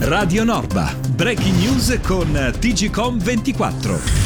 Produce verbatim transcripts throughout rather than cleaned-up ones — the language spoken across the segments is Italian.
Radio Norba, breaking news con T G Com ventiquattro.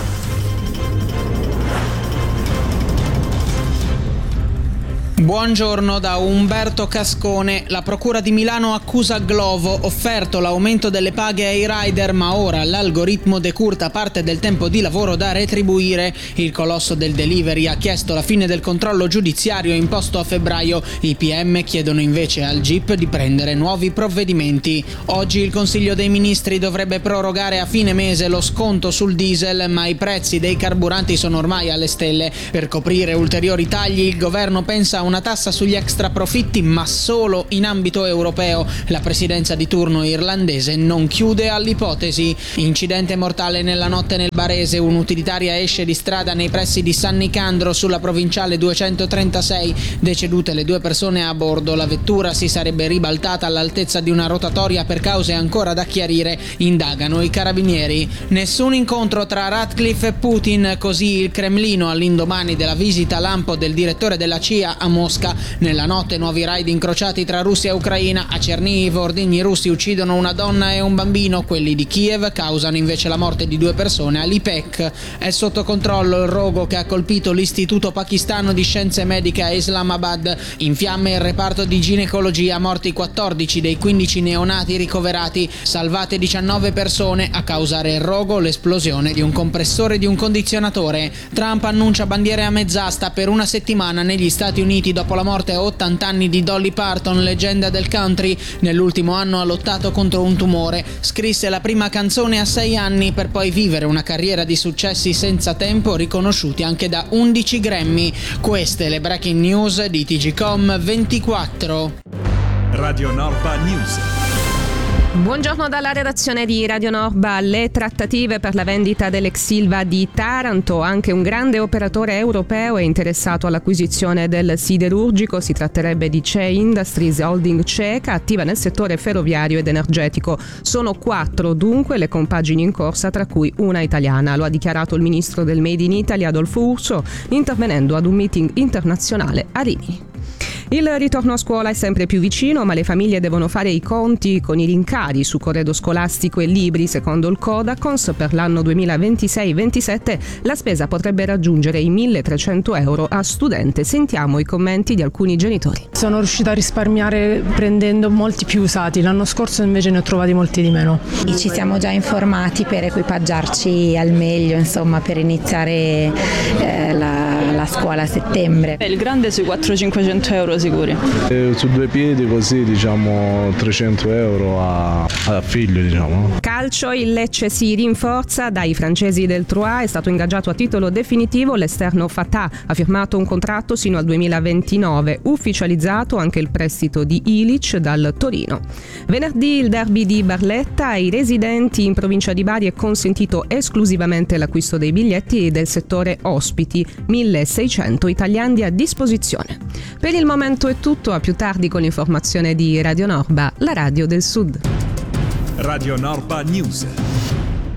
Buongiorno da Umberto Cascone. La Procura di Milano accusa Glovo, offerto l'aumento delle paghe ai rider, ma ora l'algoritmo decurta parte del tempo di lavoro da retribuire. Il colosso del delivery ha chiesto la fine del controllo giudiziario imposto a febbraio. I P M chiedono invece al G I P di prendere nuovi provvedimenti. Oggi il Consiglio dei Ministri dovrebbe prorogare a fine mese lo sconto sul diesel, ma i prezzi dei carburanti sono ormai alle stelle. Per coprire ulteriori tagli il governo pensa a una tassa sugli extra profitti, ma solo in ambito europeo. La presidenza di turno irlandese non chiude all'ipotesi. Incidente mortale nella notte nel Barese. Un'utilitaria esce di strada nei pressi di San Nicandro sulla provinciale duecentotrentasei. Decedute le due persone a bordo. La vettura si sarebbe ribaltata all'altezza di una rotatoria per cause ancora da chiarire. Indagano i carabinieri. Nessun incontro tra Ratcliffe e Putin, così il Cremlino all'indomani della visita lampo del direttore della C I A a Mosca. Nella notte nuovi raid incrociati tra Russia e Ucraina. A Cerniv ordigni russi uccidono una donna e un bambino. Quelli di Kiev causano invece la morte di due persone a Lipek. È sotto controllo il rogo che ha colpito l'istituto pakistano di scienze mediche a Islamabad. In fiamme il reparto di ginecologia, morti quattordici dei quindici neonati ricoverati, salvate diciannove persone. A causare il rogo l'esplosione di un compressore di un condizionatore. Trump annuncia bandiere a mezz'asta per una settimana negli Stati Uniti dopo la morte a ottanta anni di Dolly Parton, leggenda del country. Nell'ultimo anno ha lottato contro un tumore. Scrisse la prima canzone a sei anni per poi vivere una carriera di successi senza tempo, riconosciuti anche da undici Grammy. Queste le breaking news di T G Com ventiquattro. Radio Norba News. Buongiorno dalla redazione di Radio Norba. Le trattative per la vendita dell'ex Ilva di Taranto. Anche un grande operatore europeo è interessato all'acquisizione del siderurgico. Si tratterebbe di C E Industries Holding ceca, attiva nel settore ferroviario ed energetico. Sono quattro dunque le compagini in corsa, tra cui una italiana. Lo ha dichiarato il ministro del Made in Italy Adolfo Urso, intervenendo ad un meeting internazionale a Rimini. Il ritorno a scuola è sempre più vicino, ma le famiglie devono fare i conti con i rincari su corredo scolastico e libri. Secondo il Codacons, per l'anno duemilaventisei ventisette la spesa potrebbe raggiungere i milletrecento euro a studente. Sentiamo i commenti di alcuni genitori. Sono riuscita a risparmiare prendendo molti più usati, l'anno scorso invece ne ho trovati molti di meno. Ci siamo già informati per equipaggiarci al meglio, insomma, per iniziare eh, la, la scuola a settembre. Il grande sui quattrocento-cinquecento euro sicuri. E su due piedi così diciamo trecento euro a, a figlio diciamo. Calcio, il Lecce si rinforza. Dai francesi del Troyes è stato ingaggiato a titolo definitivo l'esterno Fatah, ha firmato un contratto sino al duemilaventinove, ufficializzato anche il prestito di Ilic dal Torino. Venerdì il derby di Barletta. Ai residenti in provincia di Bari è consentito esclusivamente l'acquisto dei biglietti del settore ospiti, milleseicento italiani a disposizione. Per il momento è tutto, a più tardi con l'informazione di Radio Norba, la radio del Sud. Radio Norba News.